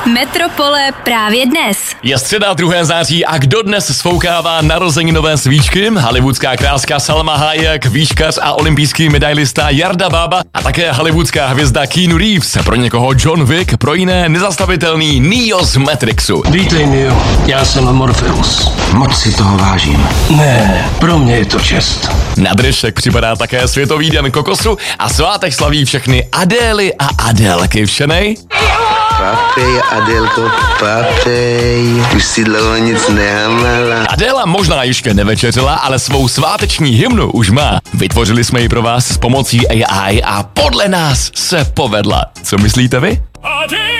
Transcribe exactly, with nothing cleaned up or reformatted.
Metropole právě dnes. Je středa druhého září a kdo dnes sfoukává narozeninové svíčky? Hollywoodská kráska Salma Hayek, výškař a olympijský medailista Jarda Bába a také hollywoodská hvězda Keanu Reeves, pro někoho John Wick, pro jiné nezastavitelný Neo z Matrixu. Vítej, Neo, já jsem Morpheus. Moc si toho vážím. Ne, pro mě je to čest. Na dnešek připadá také Světový den kokosu a svátek slaví všechny Adély a Adélky. Všenej? Papej, Adélko, papej, už si dlouho nic nehamala. Adéla možná ještě nevečeřila, ale svou sváteční hymnu už má. Vytvořili jsme ji pro vás s pomocí A I a podle nás se povedla. Co myslíte vy? Adéla!